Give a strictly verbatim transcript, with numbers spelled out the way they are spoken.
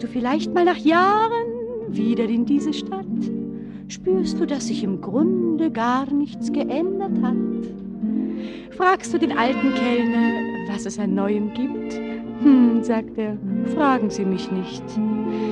du vielleicht mal nach Jahren wieder in diese Stadt? Spürst du, dass sich im Grunde gar nichts geändert hat? Fragst du den alten Kellner, was es an Neuem gibt? Hm, sagt er, fragen Sie mich nicht.